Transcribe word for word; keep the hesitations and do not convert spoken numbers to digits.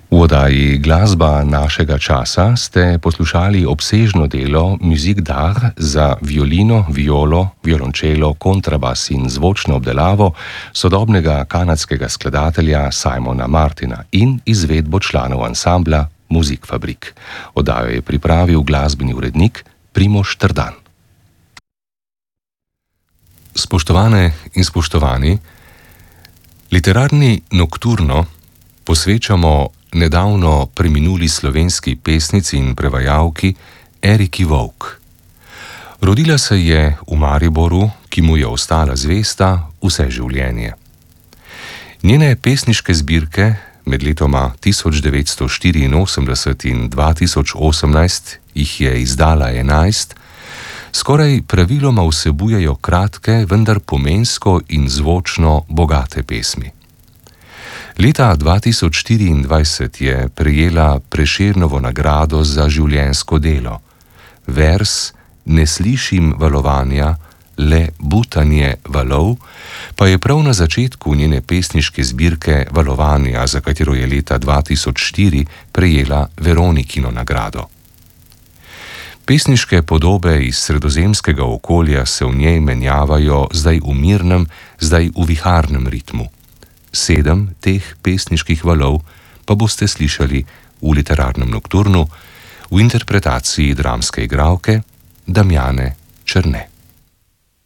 V oddaji Glasba našega časa ste poslušali obsežno delo Musique d'art za violino, violo, violončelo, kontrabas in zvočno obdelavo sodobnega kanadskega skladatelja Simona Martina in izvedbo članov ansambla Musikfabrik. Oddajo je pripravil glasbeni urednik Primož Trdan. Spoštovane in spoštovani, literarni Nokturno posvečamo nedavno preminuli slovenski pesnici in prevajalki Eriki Vovk. Rodila se je v Mariboru, ki mu je ostala zvesta vse življenje. Njene pesniške zbirke med letoma tisoč devetsto štiriinosemdeset in dva tisoč osemnajst jih je izdala enajst, skoraj praviloma vsebujejo kratke, vendar pomensko in zvočno bogate pesmi. Leta dva tisoč štiriindvajset je prejela Prešernovo nagrado za življenjsko delo. Vers Ne slišim valovanja, le butanje valov pa je prav na začetku njene pesniške zbirke Valovanja, za katero je leta dva tisoč štiri prejela Veronikino nagrado. Pesniške podobe iz sredozemskega okolja se v njej menjavajo zdaj v mirnem, zdaj v viharnem ritmu. Sedem teh pesniških valov pa boste slišali v literarnem Nokturnu v interpretaciji dramske igralke Damjane Černe.